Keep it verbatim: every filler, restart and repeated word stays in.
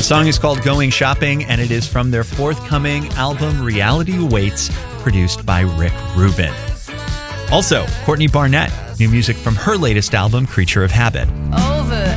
song is called Going Shopping, and it is from their forthcoming album Reality Awaits, produced by Rick Rubin. Also, Courtney Barnett, new music from her latest album, Creature of Habit. Oh.